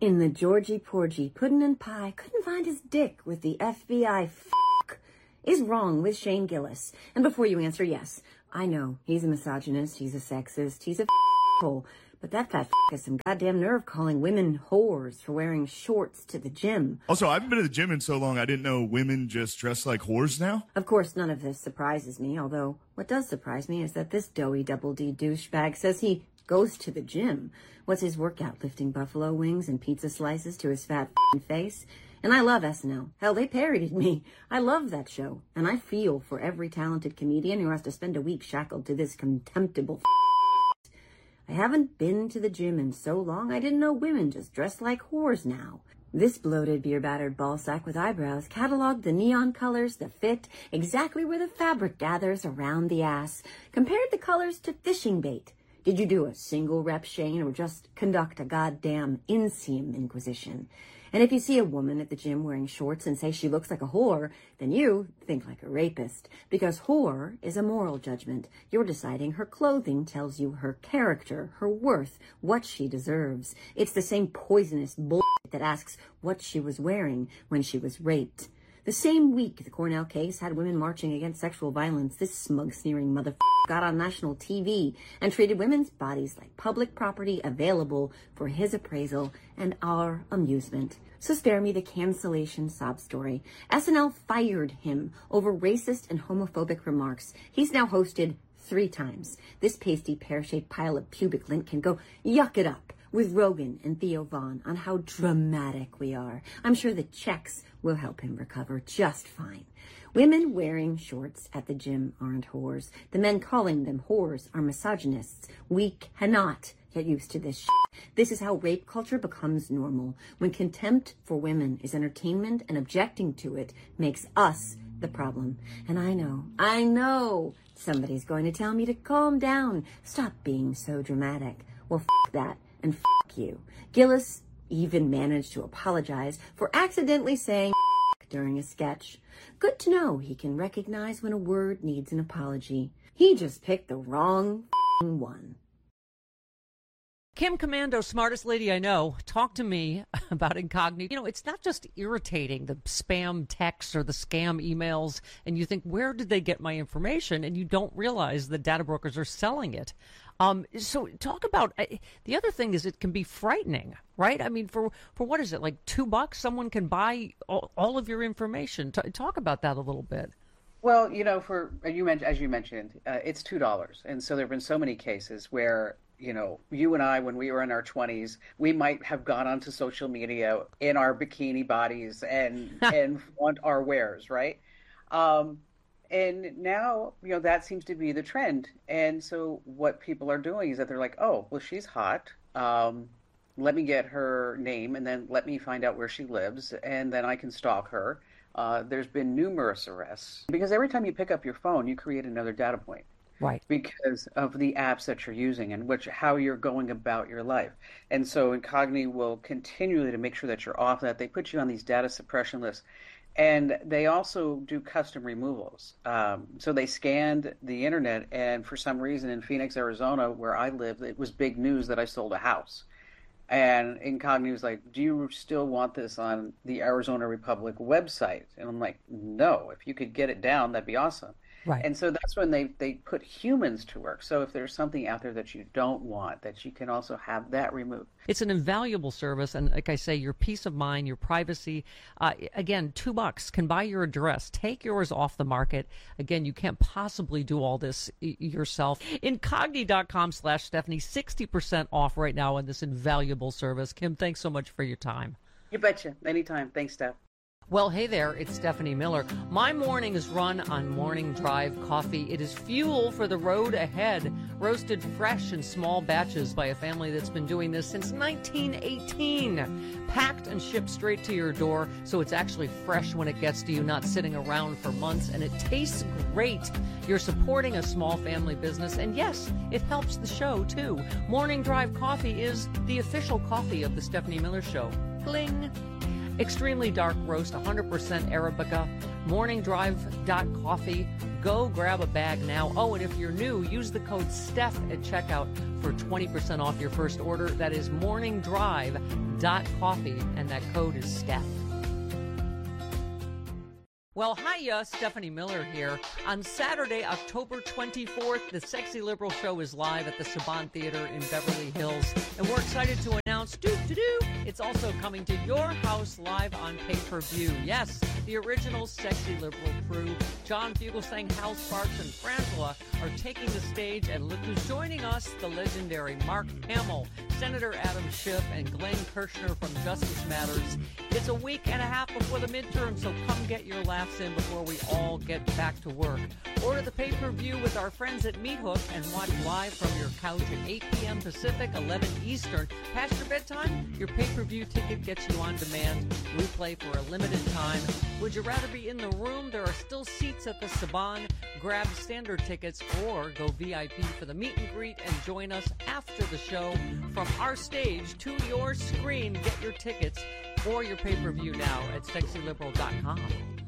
In the Georgie Porgy, Puddin' and Pie couldn't find his dick with the FBI is wrong with Shane Gillis. And before you answer, yes, I know, he's a misogynist, he's a sexist, he's a hole, but that fat has some goddamn nerve calling women whores for wearing shorts to the gym. Also, I haven't been to the gym in so long, I didn't know women just dress like whores now. Of course, none of this surprises me, although what does surprise me is that this doughy double D douchebag says he goes to the gym. What's his workout, lifting buffalo wings and pizza slices to his fat face? And I love SNL. Hell, they parodied me. I love that show. And I feel for every talented comedian who has to spend a week shackled to this contemptible I haven't been to the gym in so long, I didn't know women just dress like whores now. This bloated, beer-battered ballsack with eyebrows cataloged the neon colors, the fit, exactly where the fabric gathers around the ass, compared the colors to fishing bait. Did you do a single rep, Shane, or just conduct a goddamn inseam inquisition? And if you see a woman at the gym wearing shorts and say she looks like a whore, then you think like a rapist. Because whore is a moral judgment. You're deciding her clothing tells you her character, her worth, what she deserves. It's the same poisonous bullshit that asks what she was wearing when she was raped. The same week the Cornell case had women marching against sexual violence, this smug, sneering motherfucker got on national TV and treated women's bodies like public property available for his appraisal and our amusement. So spare me the cancellation sob story. SNL fired him over racist and homophobic remarks. He's now hosted 3 times. This pasty pear-shaped pile of pubic lint can go yuck it up with Rogan and Theo Vaughn on how dramatic we are. I'm sure the checks will help him recover just fine. Women wearing shorts at the gym aren't whores. The men calling them whores are misogynists. We cannot get used to this shit. This is how rape culture becomes normal. When contempt for women is entertainment and objecting to it makes us the problem. And I know somebody's going to tell me to calm down. Stop being so dramatic. Well, that. And you. Gillis even managed to apologize for accidentally saying during a sketch. Good to know he can recognize when a word needs an apology. He just picked the wrong one. Kim Commando, smartest lady I know, talk to me about Incognito. You know, it's not just irritating, the spam texts or the scam emails, and you think, where did they get my information? And you don't realize the data brokers are selling it. So talk about, the other thing is it can be frightening, right? I mean, for what is it, like $2, someone can buy all of your information. Talk about that a little bit. Well, you know, as you mentioned, it's $2. And so there have been so many cases where, you know, you and I, when we were in our 20s, we might have gone onto social media in our bikini bodies and flaunt our wares, right? And now, you know, that seems to be the trend. And so what people are doing is that they're like, oh, well, she's hot. Let me get her name and then let me find out where she lives. And then I can stalk her. There's been numerous arrests because every time you pick up your phone, you create another data point. Right. Because of the apps that you're using and how you're going about your life. And so Incogni will continually to make sure that you're off that. They put you on these data suppression lists. And they also do custom removals. So they scanned the internet, and for some reason in Phoenix, Arizona, where I live, it was big news that I sold a house. And Incogni was like, do you still want this on the Arizona Republic website? And I'm like, no, if you could get it down, that'd be awesome. Right. And so that's when they put humans to work. So if there's something out there that you don't want, that you can also have that removed. It's an invaluable service. And like I say, your peace of mind, your privacy, again, $2 can buy your address. Take yours off the market. Again, you can't possibly do all this yourself. Incogni.com/Stephanie, 60% off right now on this invaluable service. Kim, thanks so much for your time. You betcha. Anytime. Thanks, Steph. Well, hey there, it's Stephanie Miller. My morning is run on Morning Drive coffee. It is fuel for the road ahead, roasted fresh in small batches by a family that's been doing this since 1918. Packed and shipped straight to your door, so it's actually fresh when it gets to you, not sitting around for months, and it tastes great. You're supporting a small family business, and yes, it helps the show, too. Morning Drive coffee is the official coffee of the Stephanie Miller Show. Bling! Extremely dark roast, 100% Arabica, morningdrive.coffee. Go grab a bag now. Oh, and if you're new, use the code STEPH at checkout for 20% off your first order. That is morningdrive.coffee, and that code is STEPH. Well, hiya, Stephanie Miller here. On Saturday, October 24th, the Sexy Liberal Show is live at the Saban Theater in Beverly Hills. And we're excited to announce, it's also coming to your house live on pay-per-view. Yes, the original Sexy Liberal crew, John Fugelsang, Hal Sparks, and Frangela, are taking the stage. And look who's joining us, the legendary Mark Hamill, Senator Adam Schiff, and Glenn Kirshner from Justice Matters. It's a week and a half before the midterm, so come get your laughs in before we all get back to work. Order the pay-per-view with our friends at Meat Hook and watch live from your couch at 8 p.m. Pacific, 11 Eastern. Past your bedtime, your pay-per-view ticket gets you on demand. Replay for a limited time. Would you rather be in the room? There are still seats at the Saban. Grab standard tickets or go VIP for the meet and greet and join us after the show. From our stage to your screen, get your tickets or your pay-per-view now at sexyliberal.com.